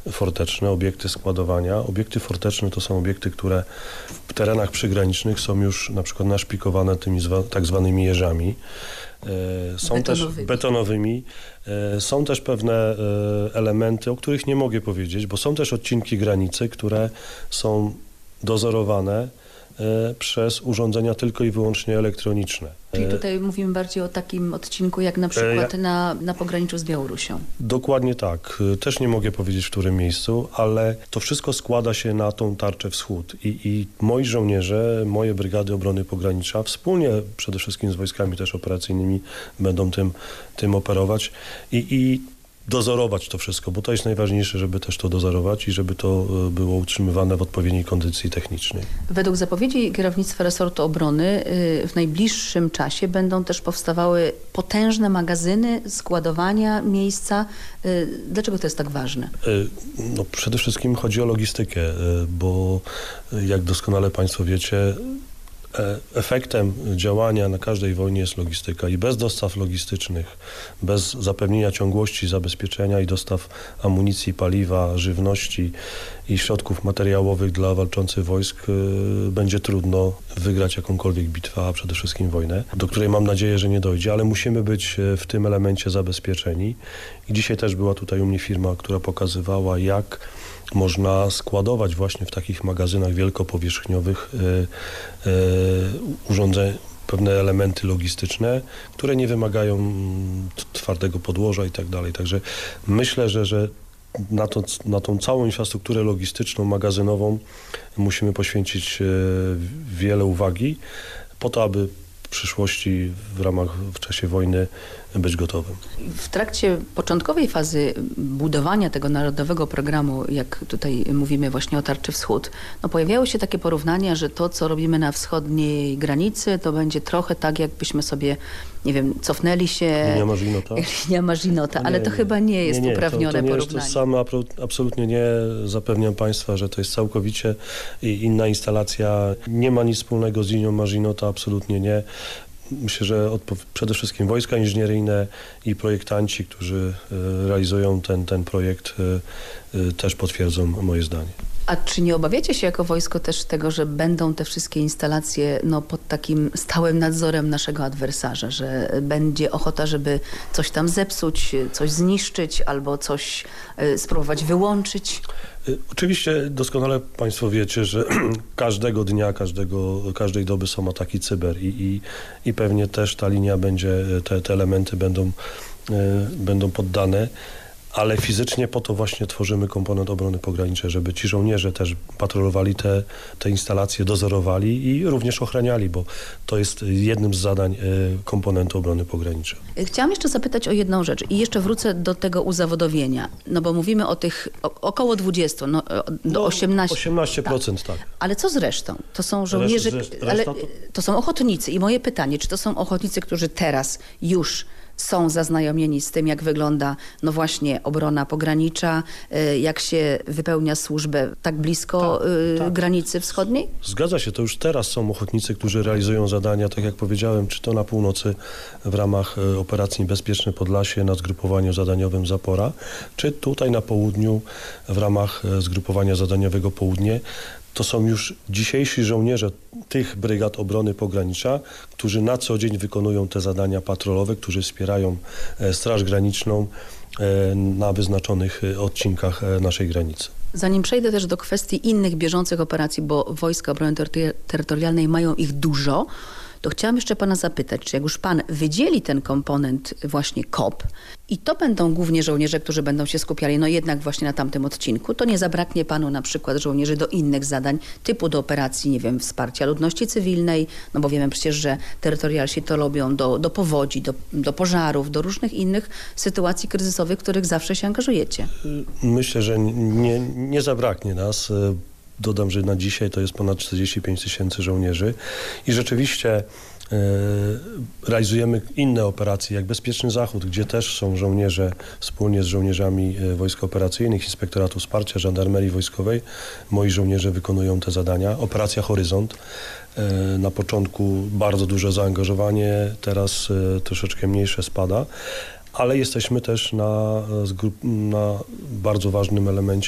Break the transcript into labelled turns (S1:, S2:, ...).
S1: forteczne, obiekty składowania. Obiekty forteczne to są obiekty, które w terenach przygranicznych są już na przykład naszpikowane tymi tak zwanymi jeżami. Są też betonowymi. Są też pewne elementy, o których nie mogę powiedzieć, bo są też odcinki granicy, które są dozorowane przez urządzenia tylko i wyłącznie elektroniczne.
S2: Czyli tutaj mówimy bardziej o takim odcinku jak na przykład na pograniczu z Białorusią.
S1: Dokładnie tak. Też nie mogę powiedzieć, w którym miejscu, ale to wszystko składa się na tą tarczę wschód. I moi żołnierze, moje brygady obrony pogranicza wspólnie przede wszystkim z wojskami też operacyjnymi będą tym operować i dozorować to wszystko, bo to jest najważniejsze, żeby też to dozorować i żeby to było utrzymywane w odpowiedniej kondycji technicznej.
S2: Według zapowiedzi kierownictwa resortu obrony w najbliższym czasie będą też powstawały potężne magazyny składowania miejsca. Dlaczego to jest tak ważne?
S1: No, przede wszystkim chodzi o logistykę, bo jak doskonale Państwo wiecie, efektem działania na każdej wojnie jest logistyka i bez dostaw logistycznych, bez zapewnienia ciągłości zabezpieczenia i dostaw amunicji, paliwa, żywności i środków materiałowych dla walczących wojsk będzie trudno wygrać jakąkolwiek bitwę, a przede wszystkim wojnę, do której mam nadzieję, że nie dojdzie, ale musimy być w tym elemencie zabezpieczeni. I dzisiaj też była tutaj u mnie firma, która pokazywała, jak można składować właśnie w takich magazynach wielkopowierzchniowych urządzeń, pewne elementy logistyczne, które nie wymagają twardego podłoża i tak dalej. Także myślę, że na tą całą infrastrukturę logistyczną, magazynową musimy poświęcić wiele uwagi po to, aby w przyszłości w czasie wojny być gotowym.
S2: W trakcie początkowej fazy budowania tego narodowego programu, jak tutaj mówimy właśnie o Tarczy Wschód, no pojawiały się takie porównania, że to, co robimy na wschodniej granicy, to będzie trochę tak, jakbyśmy sobie, nie wiem, cofnęli się...
S1: Linia Maginota?
S2: Linia Maginota, ale to chyba nie jest uprawnione
S1: to
S2: porównanie.
S1: Jest to samo, absolutnie nie. Zapewniam Państwa, że to jest całkowicie inna instalacja. Nie ma nic wspólnego z linią Maginota, absolutnie nie. Myślę, że przede wszystkim wojska inżynieryjne i projektanci, którzy realizują ten projekt, też potwierdzą moje zdanie.
S2: A czy nie obawiacie się jako wojsko też tego, że będą te wszystkie instalacje pod takim stałym nadzorem naszego adwersarza, że będzie ochota, żeby coś tam zepsuć, coś zniszczyć albo coś spróbować wyłączyć?
S1: Oczywiście doskonale Państwo wiecie, że każdego dnia, każdej doby są ataki cyber i pewnie też ta linia będzie, te elementy będą poddane. Ale fizycznie po to właśnie tworzymy komponent obrony pogranicznej, żeby ci żołnierze też patrolowali te instalacje, dozorowali i również ochraniali, bo to jest jednym z zadań komponentu obrony pogranicznej.
S2: Chciałam jeszcze zapytać o jedną rzecz i jeszcze wrócę do tego uzawodowienia, no bo mówimy o tych około 20, do 18.
S1: 18%, tak.
S2: Ale co z resztą? To są żołnierze, to są ochotnicy i moje pytanie, czy to są ochotnicy, którzy teraz już są zaznajomieni z tym, jak wygląda no właśnie obrona pogranicza, jak się wypełnia służbę tak blisko granicy wschodniej?
S1: Zgadza się, to już teraz są ochotnicy, którzy realizują zadania, tak jak powiedziałem, czy to na północy w ramach operacji Bezpieczne Podlasie na zgrupowaniu zadaniowym Zapora, czy tutaj na południu w ramach zgrupowania zadaniowego Południe. To są już dzisiejsi żołnierze tych brygad obrony pogranicza, którzy na co dzień wykonują te zadania patrolowe, którzy wspierają Straż Graniczną na wyznaczonych odcinkach naszej granicy.
S2: Zanim przejdę też do kwestii innych bieżących operacji, bo Wojska Obrony Terytorialnej mają ich dużo, to chciałam jeszcze pana zapytać, czy jak już pan wydzieli ten komponent właśnie KOP i to będą głównie żołnierze, którzy będą się skupiali no jednak właśnie na tamtym odcinku, to nie zabraknie panu na przykład żołnierzy do innych zadań, typu do operacji, nie wiem, wsparcia ludności cywilnej, no bo wiemy przecież, że terytorialsi to robią do powodzi, do pożarów, do różnych innych sytuacji kryzysowych, w których zawsze się angażujecie.
S1: Myślę, że nie zabraknie nas. Dodam, że na dzisiaj to jest ponad 45 000 żołnierzy i rzeczywiście realizujemy inne operacje, jak Bezpieczny Zachód, gdzie też są żołnierze wspólnie z żołnierzami Wojsk Operacyjnych, Inspektoratu Wsparcia, Żandarmerii Wojskowej. Moi żołnierze wykonują te zadania. Operacja Horyzont. Na początku bardzo duże zaangażowanie, teraz troszeczkę mniejsze spada. Ale jesteśmy też na bardzo ważnym elemencie